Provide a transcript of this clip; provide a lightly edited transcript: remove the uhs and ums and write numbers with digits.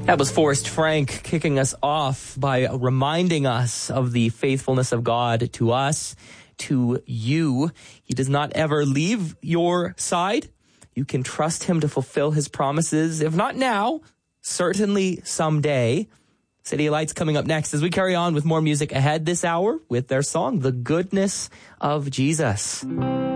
That was Forrest Frank kicking us off by reminding us of the faithfulness of God to us, to you. He does not ever leave your side. You can trust him to fulfill his promises, if not now, certainly someday. City Lights coming up next as we carry on with more music ahead this hour with their song, The Goodness of Jesus.